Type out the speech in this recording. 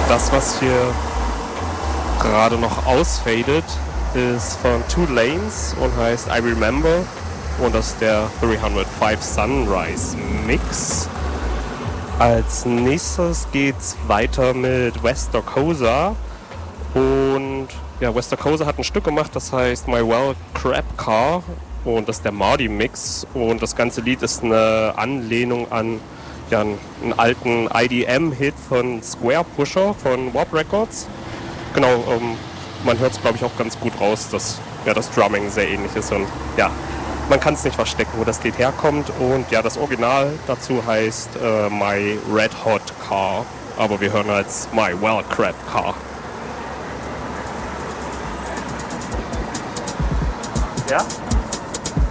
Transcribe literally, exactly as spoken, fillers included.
Das, was hier gerade noch ausfadet, ist von Two Lanes und heißt I Remember. Und das ist der dreihundertfünf Sunrise Mix. Als nächstes geht's weiter mit Wester Koza. Und ja, Wester Koza hat ein Stück gemacht, das heißt My Well Crab Car. Und das ist der Mardi Mix. Und das ganze Lied ist eine Anlehnung an ja, einen, einen alten I D M-Hit von Square Pusher von Warp Records. Genau, ähm, man hört es, glaube ich, auch ganz gut raus, dass ja, das Drumming sehr ähnlich ist. Und ja, man kann es nicht verstecken, wo das Lied herkommt. Und ja, das Original dazu heißt äh, My Red Hot Car. Aber wir hören als My Well Crab Car. Ja?